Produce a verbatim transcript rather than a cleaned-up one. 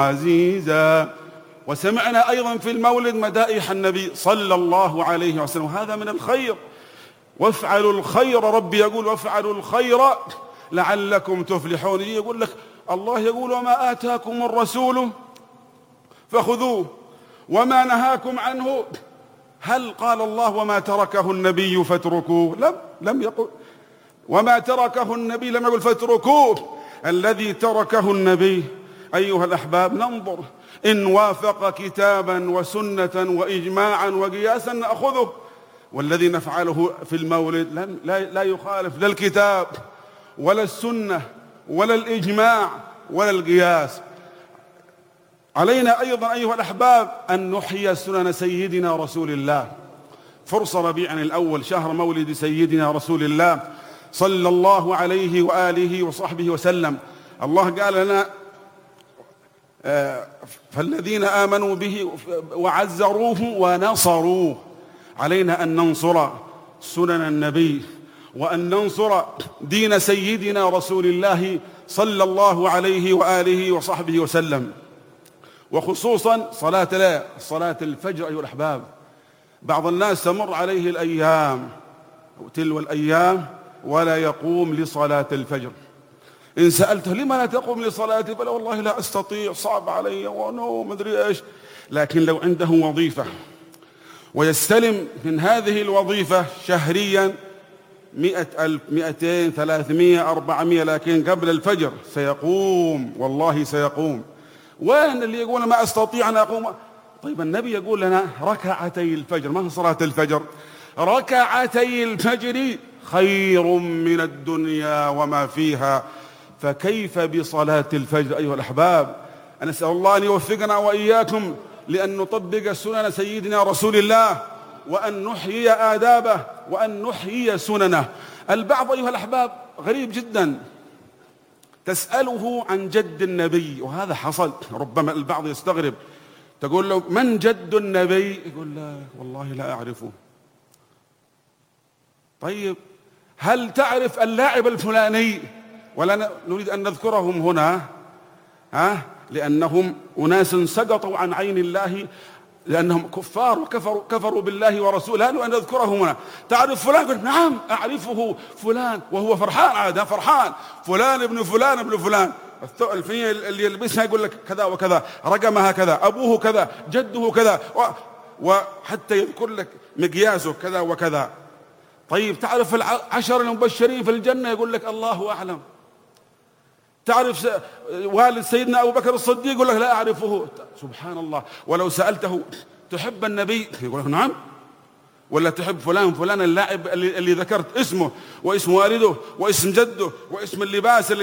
عزيزا. وسمعنا أيضا في المولد مدائح النبي صلى الله عليه وسلم، هذا من الخير. وافعلوا الخير، ربي يقول وافعلوا الخير لعلكم تفلحون. يقول لك الله يقول وما آتاكم الرسول فخذوه وما نهاكم عنه. هل قال الله وما تركه النبي فاتركوه؟ لم لم يقل وما تركه النبي، لم يقل فاتركوه. الذي تركه النبي أيها الأحباب ننظر إن وافق كتابا وسنة وإجماعا وقياسا نأخذه، والذي نفعله في المولد لا, لا يخالف لا الكتاب ولا السنة ولا الإجماع ولا القياس. علينا أيضا أيها الأحباب أن نحيي سنن سيدنا رسول الله. فرصة ربيع الأول، شهر مولد سيدنا رسول الله صلى الله عليه وآله وصحبه وسلم. الله قال لنا فالذين آمنوا به وعزروه ونصروه. علينا أن ننصر سنن النبي وأن ننصر دين سيدنا رسول الله صلى الله عليه وآله وصحبه وسلم، وخصوصا صلاة لا صلاة الفجر أيها الأحباب. بعض الناس تمر عليه الأيام تلو الأيام ولا يقوم لصلاة الفجر. إن سألته لما لا تقوم لصلاة الفجر؟ والله لا أستطيع، صعب علي ونو مدري إيش. لكن لو عنده وظيفة ويستلم من هذه الوظيفة شهريا مئة ألف، مئتين، ثلاثمائة، أربعمائة، لكن قبل الفجر سيقوم، والله سيقوم. وين اللي يقول ما أستطيع أن أقوم؟ طيب النبي يقول لنا ركعتي الفجر، ما هي صلاة الفجر؟ ركعتي الفجر خير من الدنيا وما فيها، فكيف بصلاة الفجر أيها الأحباب؟ أنا أسأل الله أن يوفقنا وإياكم لأن نطبق سنن سيدنا رسول الله وأن نحيي آدابه وأن نحيي سننه. البعض أيها الأحباب غريب جدا تسأله عن جد النبي، وهذا حصل، ربما البعض يستغرب، تقول له من جد النبي؟ يقول لا والله لا أعرفه. طيب هل تعرف اللاعب الفلاني؟ ولا نريد أن نذكرهم هنا ها لأنهم أناس سقطوا عن عين الله، لأنهم كفار وكفروا كفروا بالله ورسوله. لا أن نذكرهم هنا. تعرف فلان؟ قلت نعم أعرفه فلان، وهو فرحان، عاد فرحان، فلان ابن فلان ابن فلان. الفنية اللي يلبسها يقول لك كذا وكذا، رقمها كذا، أبوه كذا، جده كذا، وحتى يذكر لك مقياسه كذا وكذا. طيب تعرف العشر المبشرين في الجنة؟ يقول لك الله أعلم. تعرف والد سيدنا أبو بكر الصديق؟ يقول لك لا أعرفه. سبحان الله. ولو سألته تحب النبي؟ يقول لك نعم. ولا تحب فلان فلان اللاعب اللي, اللي ذكرت اسمه واسم والده واسم جده واسم اللباس اللي